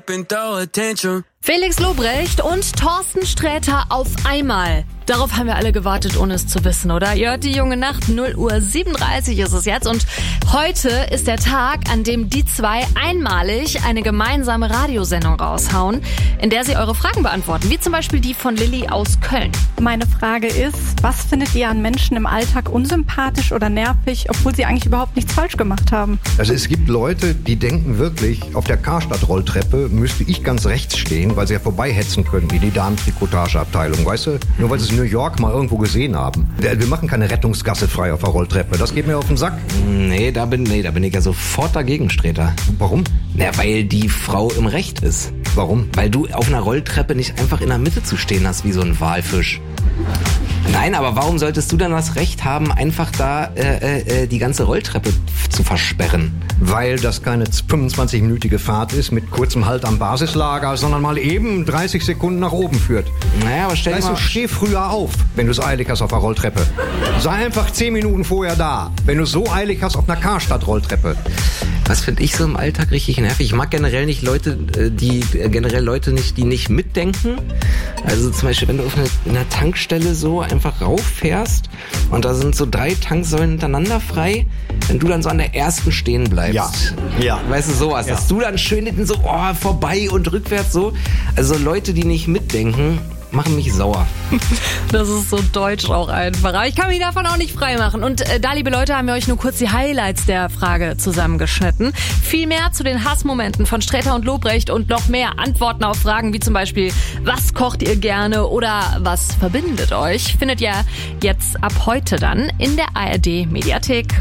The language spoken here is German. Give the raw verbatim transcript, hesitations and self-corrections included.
Felix Lobrecht und Thorsten Sträter auf einmal. Darauf haben wir alle gewartet, ohne es zu wissen, oder? Ihr hört die junge Nacht, null Uhr siebenunddreißig ist es jetzt und heute ist der Tag, an dem die zwei einmalig eine gemeinsame Radiosendung raushauen, in der sie eure Fragen beantworten, wie zum Beispiel die von Lilly aus Köln. Meine Frage ist, was findet ihr an Menschen im Alltag unsympathisch oder nervig, obwohl sie eigentlich überhaupt nichts falsch gemacht haben? Also es gibt Leute, die denken wirklich, auf der Karstadt-Rolltreppe müsste ich ganz rechts stehen, weil sie ja vorbeihetzen können, wie die Damen-Trikotageabteilung, weißt du? Nur weil sie es in New York mal irgendwo gesehen haben. Wir, wir machen keine Rettungsgasse frei auf der Rolltreppe, das geht mir auf den Sack. Nee, da bin, nee, da bin ich ja sofort dagegen, Sträter. Warum? Na, weil die Frau im Recht ist. Warum? Weil du auf einer Rolltreppe nicht einfach in der Mitte zu stehen hast, wie so ein Walfisch. Nein, aber warum solltest du dann das Recht haben, einfach da äh, äh, die ganze Rolltreppe zu versperren? Weil das keine fünfundzwanzig-minütige Fahrt ist mit kurzem Halt am Basislager, sondern mal eben dreißig Sekunden nach oben führt. Naja, aber stell dir Weißt mal... du, steh früher auf, wenn du es eilig hast auf der Rolltreppe. Sei einfach zehn Minuten vorher da, wenn du es so eilig hast auf einer Karstadt-Rolltreppe. Was finde ich so im Alltag richtig nervig? Ich mag generell nicht Leute, die generell Leute nicht, die nicht mitdenken. Also zum Beispiel, wenn du auf eine, in einer Tankstelle so einfach rauffährst und da sind so drei Tanksäulen hintereinander frei, wenn du dann so an der ersten stehen bleibst. Ja. Ja. Weißt du, sowas. Ja. Dass du dann schön hinten so oh, vorbei und rückwärts so. Also Leute, die nicht mitdenken, machen mich sauer. Das ist so deutsch auch einfach. Aber ich kann mich davon auch nicht frei machen. Und äh, da, liebe Leute, haben wir euch nur kurz die Highlights der Frage zusammengeschnitten. Viel mehr zu den Hassmomenten von Sträter und Lobrecht und noch mehr Antworten auf Fragen wie zum Beispiel, was kocht ihr gerne oder was verbindet euch, findet ihr jetzt ab heute dann in der A R D Mediathek.